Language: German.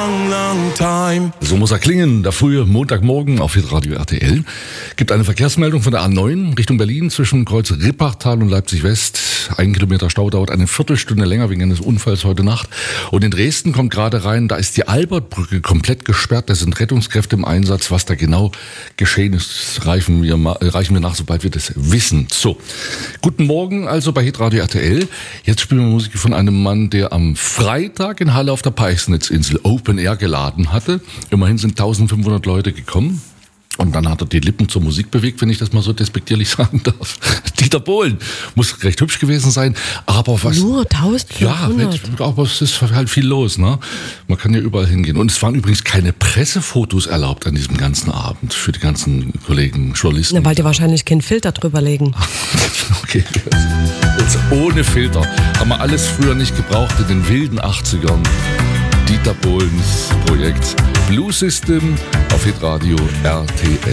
long, long time. So muss er klingen, der frühe Montagmorgen auf Hitradio RTL. Gibt eine Verkehrsmeldung von der A9 Richtung Berlin zwischen Kreuz Rippachtal und Leipzig West. 1 Kilometer Stau dauert eine Viertelstunde länger wegen eines Unfalls heute Nacht. Und in Dresden kommt gerade rein, da ist die Albertbrücke komplett gesperrt. Da sind Rettungskräfte im Einsatz. Was da genau geschehen ist, reichen wir nach, sobald wir das wissen. So, guten Morgen also bei Hitradio RTL. Jetzt spielen wir Musik von einem Mann, der am Freitag in Halle auf der Peißnitzinsel Open Air geladen hatte. Immerhin sind 1500 Leute gekommen. Und dann hat er die Lippen zur Musik bewegt, wenn ich das mal so despektierlich sagen darf. Dieter Bohlen muss recht hübsch gewesen sein, aber was... Nur 1500? Ja, aber es ist halt viel los, ne? Man kann ja überall hingehen. Und es waren übrigens keine Pressefotos erlaubt an diesem ganzen Abend für die ganzen Kollegen, Journalisten. Na, weil die wahrscheinlich keinen Filter drüber legen. Okay, jetzt ohne Filter. Haben wir alles früher nicht gebraucht in den wilden 80ern. Dieter Bohlens Projekt Blue System auf Hitradio RTL.